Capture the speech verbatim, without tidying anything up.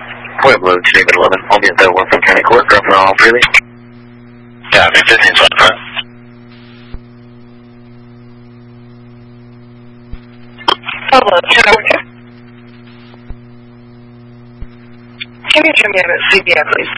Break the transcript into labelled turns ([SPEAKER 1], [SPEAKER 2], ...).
[SPEAKER 1] Pueblo, David eleven, I'll be at the Wilson County Court, dropping off really.
[SPEAKER 2] Yeah, fifteen is on front.
[SPEAKER 3] Pueblo, ten over two. Can you turn me over at C B I, please?